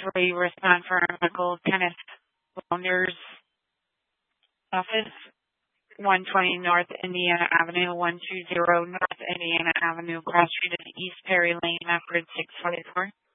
will you respond for Michael Kenneth Lownder's office? 120 North Indiana Avenue, 120 North Indiana Avenue, Cross Street, and East Perry Lane, Medford 644.